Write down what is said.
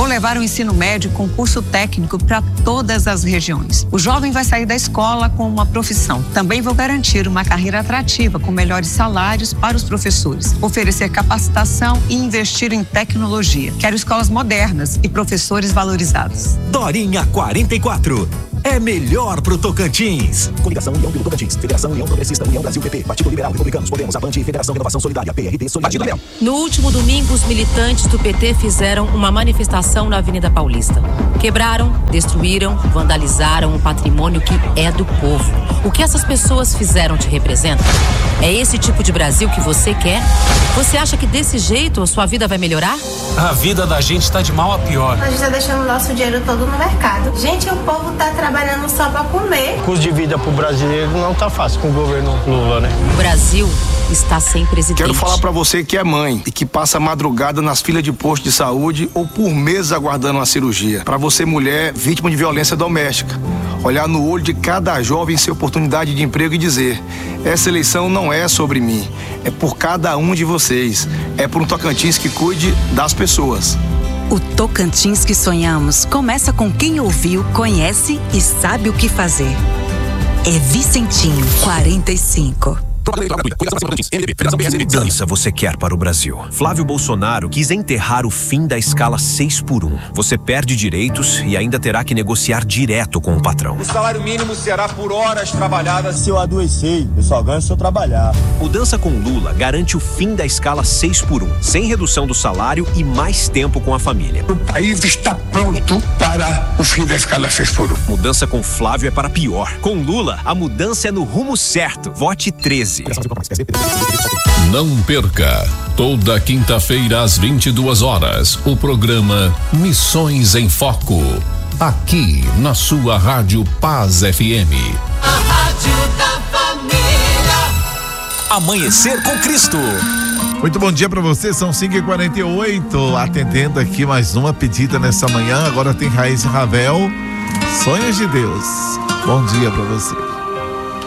levar o ensino médio e concurso técnico para todas as regiões. O jovem vai sair da escola com uma profissão. Também vou garantir uma carreira atrativa com melhores salários para os professores, oferecer capacitação e investir em tecnologia. Quero escolas modernas e professores valorizados. Dorinha 44. É melhor pro Tocantins. Coligação União pelo Tocantins. Federação União Progressista, União Brasil, PP. Partido Liberal, Republicanos, Podemos, Avante e Federação Renovação Solidária, PRD, Solidariedade. No último domingo, os militantes do PT fizeram uma manifestação na Avenida Paulista. Quebraram, destruíram, vandalizaram o patrimônio que é do povo. O que essas pessoas fizeram te representa? É esse tipo de Brasil que você quer? Você acha que desse jeito a sua vida vai melhorar? A vida da gente tá de mal a pior. A gente tá deixando o nosso dinheiro todo no mercado. Gente, o povo tá trabalhando só pra comer. O custo de vida pro brasileiro não tá fácil com o governo Lula, né? O Brasil está sem presidente. Quero falar pra você que é mãe e que passa madrugada nas filas de posto de saúde ou por meses aguardando uma cirurgia. Pra você, mulher, vítima de violência doméstica. Olhar no olho de cada jovem sem oportunidade de emprego e dizer: essa eleição não é sobre mim, é por cada um de vocês. É por um Tocantins que cuide das pessoas. O Tocantins que sonhamos começa com quem ouviu, conhece e sabe o que fazer. É Vicentinho, 45. Que mudança você quer para o Brasil? Flávio Bolsonaro quis enterrar o fim da escala 6x1. Você perde direitos e ainda terá que negociar direto com o patrão. O salário mínimo será por horas trabalhadas. Se eu adoecer, eu só ganho se eu trabalhar. Mudança com Lula garante o fim da escala 6x1, sem redução do salário e mais tempo com a família. O país está pronto para o fim da escala 6x1. Mudança com Flávio é para pior. Com Lula, a mudança é no rumo certo. Vote 13. Não perca, toda quinta-feira às 22 horas, o programa Missões em Foco, aqui na sua Rádio Paz FM. A Rádio da Família. Amanhecer com Cristo. Muito bom dia para você, são 5h48, atendendo aqui mais uma pedida nessa manhã. Agora tem Raíssa Ravel, Sonhos de Deus. Bom dia para você.